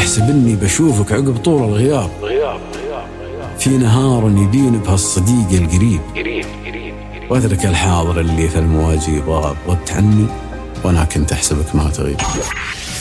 تحسب إني بشوفك عقب طول الغياب، في نهار يبين بهالصديق القريب، وأترك الحاضر اللي في المواجيب غاب، غبت عني وأنا كنت أحسبك ما تغيب.